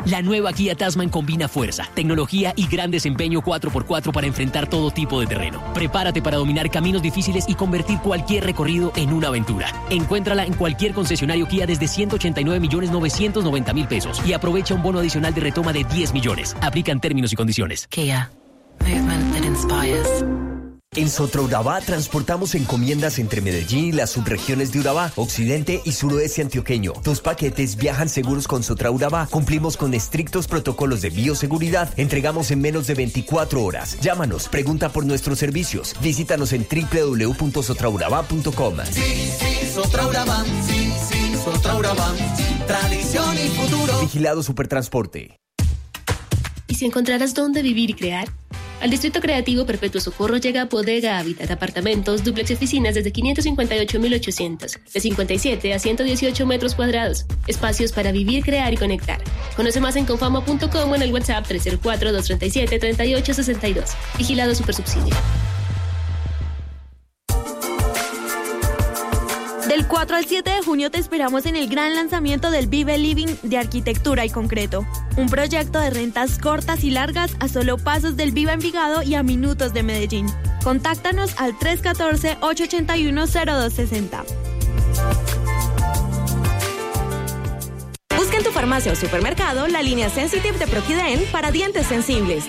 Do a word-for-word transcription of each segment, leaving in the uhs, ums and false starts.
La nueva Kia Tasman combina fuerza, tecnología y gran desempeño cuatro por cuatro para enfrentar todo tipo de terreno. Prepárate para dominar caminos difíciles y convertir cualquier recorrido en una aventura. Encuéntrala en cualquier concesionario Kia desde ciento ochenta y nueve millones novecientos noventa mil pesos y aprovecha un bono adicional de retoma de diez millones. Aplican términos y condiciones. Kia. Movement that inspires. En Sotraurabá transportamos encomiendas entre Medellín y las subregiones de Urabá, occidente y suroeste antioqueño. Tus paquetes viajan seguros con Sotraurabá. Cumplimos con estrictos protocolos de bioseguridad. Entregamos en menos de veinticuatro horas. Llámanos, pregunta por nuestros servicios. Visítanos en doble u doble u doble u punto sotraurabá punto com. Sí, sí, Sotraurabá. Sí, sí, Sotraurabá. Tradición y futuro. Vigilado Supertransporte. ¿Y si encontraras dónde vivir y crear? Al Distrito Creativo Perpetuo Socorro llega Bodega Habitat, apartamentos, dúplex y oficinas desde quinientos cincuenta y ocho mil ochocientos, de cincuenta y siete a ciento dieciocho metros cuadrados. Espacios para vivir, crear y conectar. Conoce más en confama punto com o en el WhatsApp tres cero cuatro, dos tres siete, tres ocho seis dos. Vigilado Supersubsidio. Del cuatro al siete de junio te esperamos en el gran lanzamiento del Vive Living de Arquitectura y Concreto, un proyecto de rentas cortas y largas a solo pasos del Viva Envigado y a minutos de Medellín. Contáctanos al tres uno cuatro, ocho ocho uno, cero dos seis cero. Busca en tu farmacia o supermercado la línea Sensitive de Proquiden para dientes sensibles.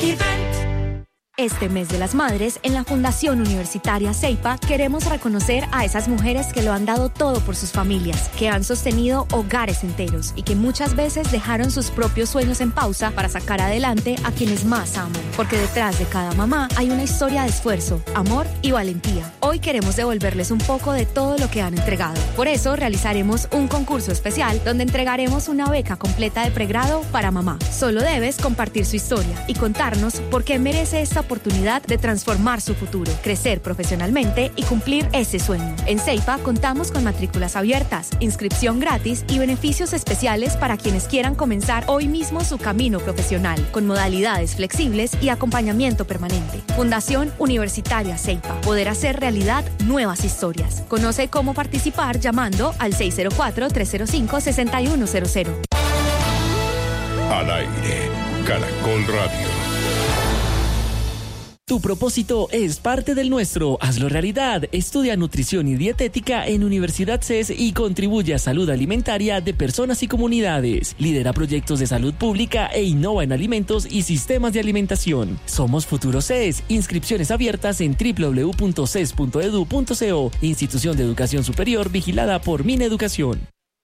Este mes de las madres, en la Fundación Universitaria CEIPA, queremos reconocer a esas mujeres que lo han dado todo por sus familias, que han sostenido hogares enteros y que muchas veces dejaron sus propios sueños en pausa para sacar adelante a quienes más aman. Porque detrás de cada mamá hay una historia de esfuerzo, amor y valentía. Hoy queremos devolverles un poco de todo lo que han entregado. Por eso realizaremos un concurso especial donde entregaremos una beca completa de pregrado para mamá. Solo debes compartir su historia y contarnos por qué merece esta oportunidad de transformar su futuro, crecer profesionalmente y cumplir ese sueño. En CEIPA contamos con matrículas abiertas, inscripción gratis y beneficios especiales para quienes quieran comenzar hoy mismo su camino profesional, con modalidades flexibles y acompañamiento permanente. Fundación Universitaria CEIPA. Poder hacer realidad nuevas historias. Conoce cómo participar llamando al seis cero cuatro, tres cero cinco, seis uno cero cero. Al aire, Caracol Radio. Tu propósito es parte del nuestro. Hazlo realidad. Estudia nutrición y dietética en Universidad C E S y contribuye a salud alimentaria de personas y comunidades. Lidera proyectos de salud pública e innova en alimentos y sistemas de alimentación. Somos Futuro C E S. Inscripciones abiertas en doble u doble u doble u punto c e s punto e d u punto co. Institución de Educación Superior vigilada por Mineducación.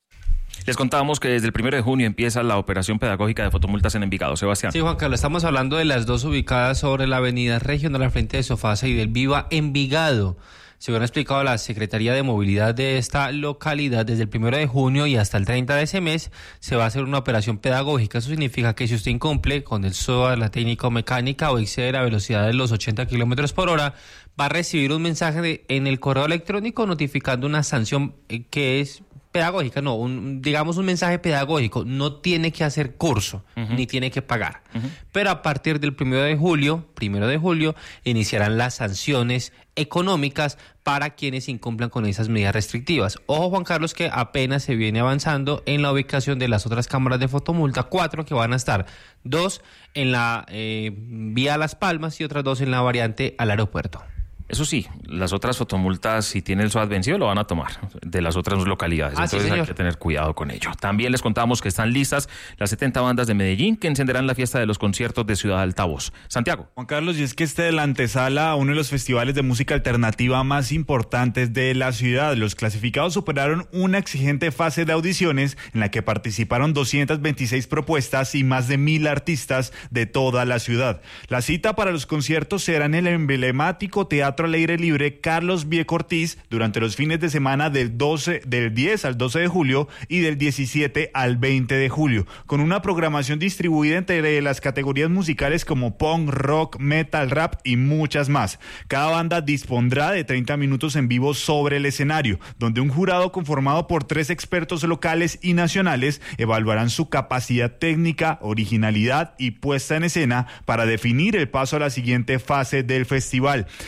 Les contábamos que desde el primero de junio empieza la operación pedagógica de fotomultas en Envigado. Sebastián. Sí, Juan Carlos, estamos hablando de las dos ubicadas sobre la avenida Regional al frente de Sofasa y del Viva Envigado. Según ha explicado la Secretaría de Movilidad de esta localidad, desde el primero de junio y hasta el treinta de ese mes se va a hacer una operación pedagógica. Eso significa que si usted incumple con el S O A, la técnica o mecánica o excede la velocidad de los ochenta kilómetros por hora, va a recibir un mensaje de, en el correo electrónico notificando una sanción eh, que es pedagógica, no, un, digamos un mensaje pedagógico. No tiene que hacer curso, uh-huh. ni tiene que pagar. Uh-huh. Pero a partir del primero de julio, primero de julio, iniciarán las sanciones económicas para quienes incumplan con esas medidas restrictivas. Ojo, Juan Carlos, que apenas se viene avanzando en la ubicación de las otras cámaras de fotomulta, cuatro que van a estar, dos en la eh, vía Las Palmas y otras dos en la variante al aeropuerto. Eso sí, las otras fotomultas, si tiene el S O A T vencido, lo van a tomar de las otras localidades. Ah, Entonces sí, hay que tener cuidado con ello. También les contamos que están listas las setenta bandas de Medellín que encenderán la fiesta de los conciertos de Ciudad Altavoz. Santiago. Juan Carlos, y es que este es la antesala a uno de los festivales de música alternativa más importantes de la ciudad. Los clasificados superaron una exigente fase de audiciones en la que participaron doscientas veintiséis propuestas y más de mil artistas de toda la ciudad. La cita para los conciertos será en el emblemático Teatro al Aire Libre Carlos Vieco Ortiz durante los fines de semana del doce, del diez al doce de julio y del diecisiete al veinte de julio, con una programación distribuida entre las categorías musicales como punk, rock, metal, rap y muchas más. Cada banda dispondrá de treinta minutos en vivo sobre el escenario, donde un jurado conformado por tres expertos locales y nacionales evaluarán su capacidad técnica, originalidad y puesta en escena para definir el paso a la siguiente fase del festival. Esta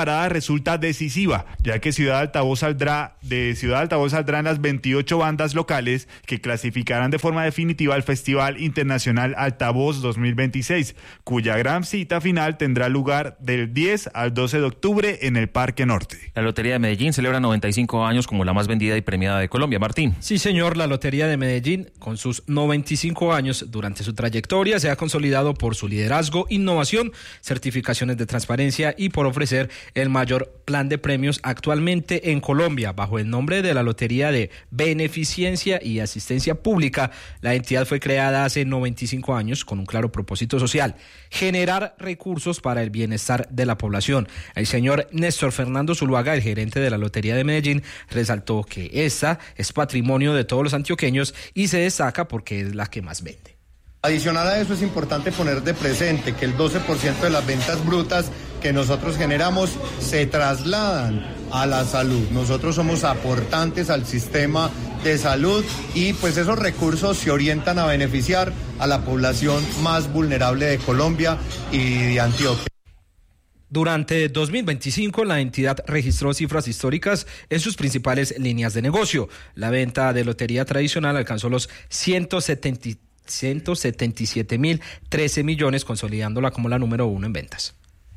parada resulta decisiva, ya que Ciudad Altavoz saldrá, de Ciudad Altavoz saldrán las veintiocho bandas locales que clasificarán de forma definitiva al Festival Internacional Altavoz dos mil veintiséis, cuya gran cita final tendrá lugar del diez al doce de octubre en el Parque Norte. La Lotería de Medellín celebra noventa y cinco años como la más vendida y premiada de Colombia. Martín. Sí, señor, la Lotería de Medellín, con sus noventa y cinco años, durante su trayectoria se ha consolidado por su liderazgo, innovación, certificaciones de transparencia y por ofrecer el mayor plan de premios actualmente en Colombia. Bajo el nombre de la Lotería de Beneficencia y Asistencia Pública, la entidad fue creada hace noventa y cinco años con un claro propósito social: generar recursos para el bienestar de la población. El señor Néstor Fernando Zuluaga, el gerente de la Lotería de Medellín, resaltó que esta es patrimonio de todos los antioqueños y se destaca porque es la que más vende. Adicional a eso, es importante poner de presente que el doce por ciento de las ventas brutas que nosotros generamos se trasladan a la salud. Nosotros somos aportantes al sistema de salud y pues esos recursos se orientan a beneficiar a la población más vulnerable de Colombia y de Antioquia. Durante dos mil veinticinco, la entidad registró cifras históricas en sus principales líneas de negocio. La venta de lotería tradicional alcanzó los ciento setenta y siete mil trece millones, consolidándola como la número uno en ventas.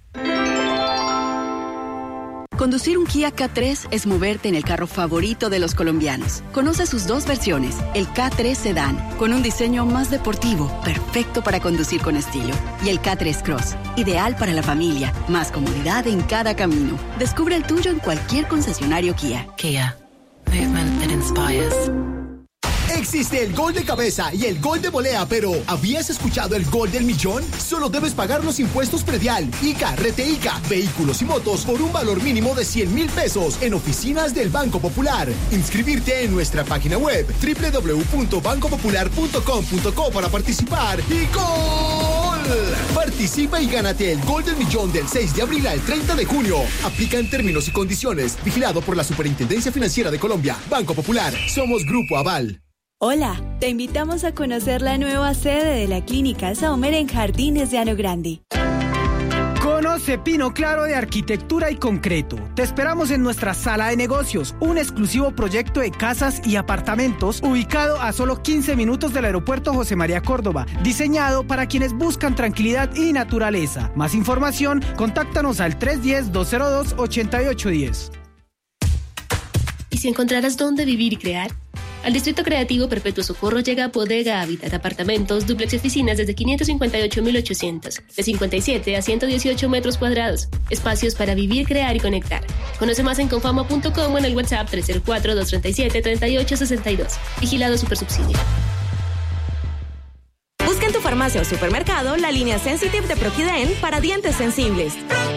Conducir un Kia K tres es moverte en el carro favorito de los colombianos. Conoce sus dos versiones, el K tres Sedan, con un diseño más deportivo, perfecto para conducir con estilo, y el K tres Cross, ideal para la familia, más comodidad en cada camino. Descubre el tuyo en cualquier concesionario Kia. Kia, movement that inspires. Existe el gol de cabeza y el gol de volea, pero ¿habías escuchado el gol del millón? Solo debes pagar los impuestos predial, ICA, Rete ICA, vehículos y motos por un valor mínimo de cien mil pesos en oficinas del Banco Popular. Inscribirte en nuestra página web doble u doble u doble u punto banco popular punto com punto co para participar y ¡gol! Participa y gánate el gol del millón del seis de abril al treinta de junio. Aplica en términos y condiciones. Vigilado por la Superintendencia Financiera de Colombia. Banco Popular. Somos Grupo Aval. Hola, te invitamos a conocer la nueva sede de la Clínica Sommer en Jardines de Llano Grande. Conoce Pino Claro de Arquitectura y Concreto. Te esperamos en nuestra sala de negocios, un exclusivo proyecto de casas y apartamentos ubicado a solo quince minutos del aeropuerto José María Córdoba, diseñado para quienes buscan tranquilidad y naturaleza. Más información, contáctanos al tres uno cero, dos cero dos, ocho ocho uno cero. ¿Y si encontraras dónde vivir y crear? Al Distrito Creativo Perpetuo Socorro llega Bodega Habitat Apartamentos, dúplex oficinas desde quinientos cincuenta y ocho mil ochocientos, de cincuenta y siete a ciento dieciocho metros cuadrados. Espacios para vivir, crear y conectar. Conoce más en confama punto com o en el WhatsApp tres cero cuatro, dos tres siete, tres ocho seis dos. Vigilado Supersubsidio. Busca en tu farmacia o supermercado la línea Sensitive de Proquiden para dientes sensibles.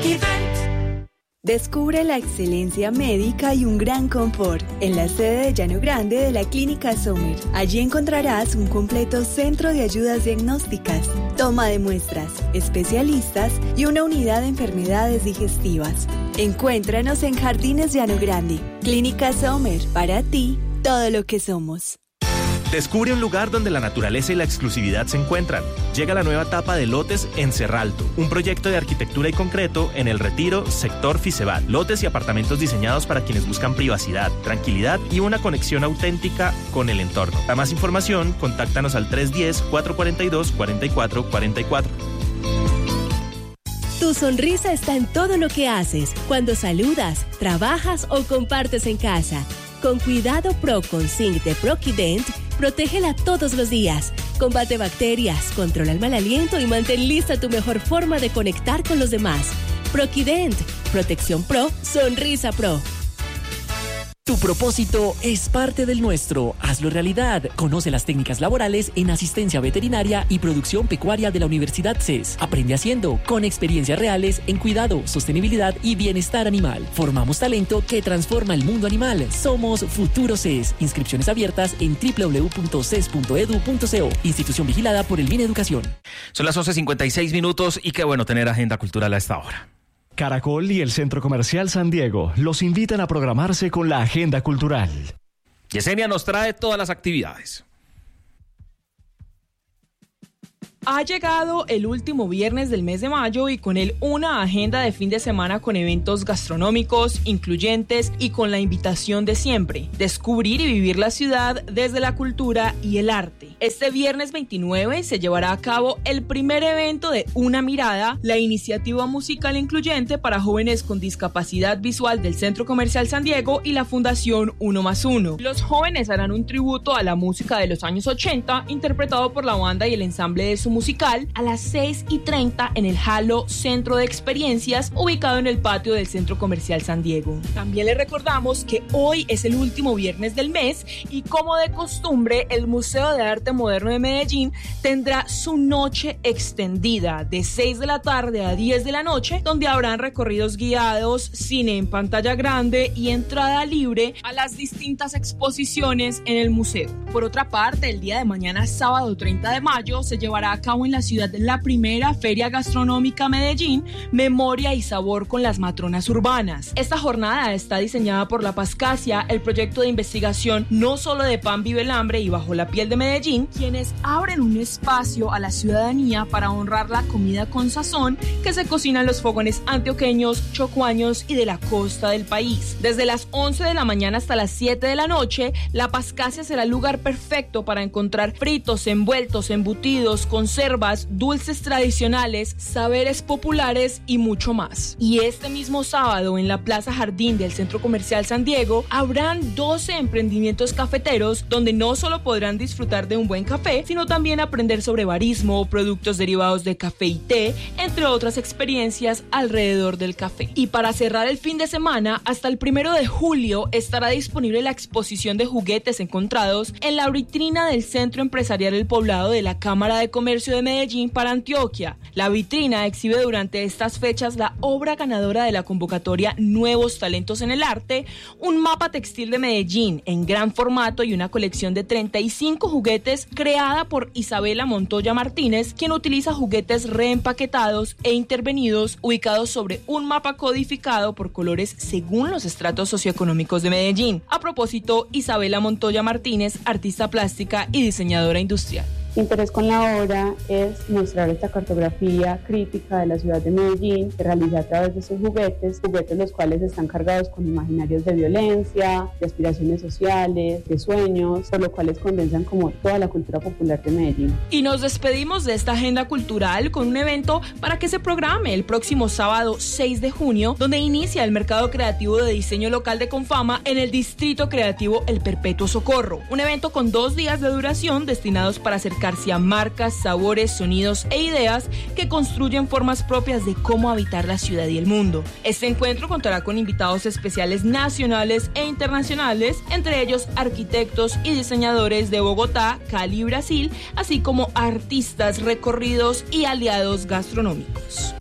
Descubre la excelencia médica y un gran confort en la sede de Llano Grande de la Clínica Sommer. Allí encontrarás un completo centro de ayudas diagnósticas, toma de muestras, especialistas y una unidad de enfermedades digestivas. Encuéntranos en Jardines Llano Grande. Clínica Sommer, para ti, todo lo que somos. Descubre un lugar donde la naturaleza y la exclusividad se encuentran. Llega la nueva etapa de Lotes en Cerralto, un proyecto de arquitectura y concreto en El Retiro, sector Fisebat. Lotes y apartamentos diseñados para quienes buscan privacidad, tranquilidad y una conexión auténtica con el entorno. Para más información, contáctanos al tres uno cero, cuatro cuatro dos, cuatro cuatro cuatro cuatro. Tu sonrisa está en todo lo que haces, cuando saludas, trabajas o compartes en casa. Con Cuidado Pro con Zinc de Proquident, protégela todos los días. Combate bacterias, controla el mal aliento y mantén lista tu mejor forma de conectar con los demás. Proquident, protección pro, sonrisa pro. Tu propósito es parte del nuestro. Hazlo realidad. Conoce las técnicas laborales en asistencia veterinaria y producción pecuaria de la Universidad C E S. Aprende haciendo, con experiencias reales en cuidado, sostenibilidad y bienestar animal. Formamos talento que transforma el mundo animal. Somos Futuro C E S. Inscripciones abiertas en doble u doble u doble u punto c e s punto e d u punto co. Institución vigilada por el Mineducación. Son las once cincuenta y seis minutos y qué bueno tener agenda cultural a esta hora. Caracol y el Centro Comercial San Diego los invitan a programarse con la agenda cultural. Yesenia nos trae todas las actividades. Ha llegado el último viernes del mes de mayo y con él una agenda de fin de semana con eventos gastronómicos, incluyentes y con la invitación de siempre, descubrir y vivir la ciudad desde la cultura y el arte. Este viernes veintinueve se llevará a cabo el primer evento de Una Mirada, la iniciativa musical incluyente para jóvenes con discapacidad visual del Centro Comercial San Diego y la Fundación Uno más Uno. Los jóvenes harán un tributo a la música de los años ochenta, interpretado por la banda y el ensamble de su musical, a las seis y treinta en el Halo Centro de Experiencias, ubicado en el patio del Centro Comercial San Diego. También les recordamos que hoy es el último viernes del mes y, como de costumbre, el Museo de Arte Moderno de Medellín tendrá su noche extendida de seis de la tarde a diez de la noche, donde habrán recorridos guiados, cine en pantalla grande y entrada libre a las distintas exposiciones en el museo. Por otra parte, el día de mañana, sábado treinta de mayo, se llevará a cabo en la ciudad la primera Feria Gastronómica Medellín, Memoria y Sabor con las Matronas Urbanas. Esta jornada está diseñada por La Pascasia, el proyecto de investigación No Solo de Pan Vive el Hambre y Bajo la Piel de Medellín, quienes abren un espacio a la ciudadanía para honrar la comida con sazón que se cocina en los fogones antioqueños, chocuaños y de la costa del país. Desde las once de la mañana hasta las siete de la noche, La Pascasia será el lugar perfecto para encontrar fritos, envueltos, embutidos, conservas, dulces tradicionales, saberes populares y mucho más. Y este mismo sábado, en la Plaza Jardín del Centro Comercial San Diego, habrán doce emprendimientos cafeteros donde no solo podrán disfrutar de un buen café, sino también aprender sobre barismo, productos derivados de café y té, entre otras experiencias alrededor del café. Y para cerrar el fin de semana, hasta el primero de julio estará disponible la exposición de juguetes encontrados en la vitrina del Centro Empresarial El Poblado de la Cámara de Comercio de Medellín para Antioquia. La vitrina exhibe durante estas fechas la obra ganadora de la convocatoria Nuevos Talentos en el Arte, un mapa textil de Medellín en gran formato y una colección de treinta y cinco juguetes creada por Isabela Montoya Martínez, quien utiliza juguetes reempaquetados e intervenidos ubicados sobre un mapa codificado por colores según los estratos socioeconómicos de Medellín. A propósito, Isabela Montoya Martínez, artista plástica y diseñadora industrial. Mi interés con la obra es mostrar esta cartografía crítica de la ciudad de Medellín que realiza a través de sus juguetes, juguetes los cuales están cargados con imaginarios de violencia, de aspiraciones sociales, de sueños, por lo cuales condensan como toda la cultura popular de Medellín. Y nos despedimos de esta agenda cultural con un evento para que se programe el próximo sábado seis de junio, donde inicia el mercado creativo de diseño local de Confama en el Distrito Creativo El Perpetuo Socorro. Un evento con dos días de duración destinados para acercarse a marcas, sabores, sonidos e ideas que construyen formas propias de cómo habitar la ciudad y el mundo. Este encuentro contará con invitados especiales nacionales e internacionales, entre ellos arquitectos y diseñadores de Bogotá, Cali y Brasil, así como artistas, recorridos y aliados gastronómicos.